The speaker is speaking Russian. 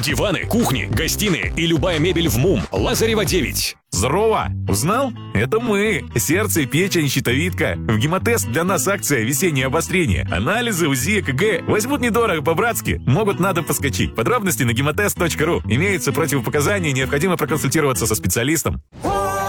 Диваны, кухни, гостиные и любая мебель в МУМ. Лазарева 9. Здорово! Узнал? Это мы. Сердце, печень, щитовидка. В гемотест для нас акция «Весеннее обострение». Анализы, УЗИ, ЭКГ. Возьмут недорого, по-братски. Могут на дом поскочить. Подробности на гемотест.ру. Имеются противопоказания, необходимо проконсультироваться со специалистом.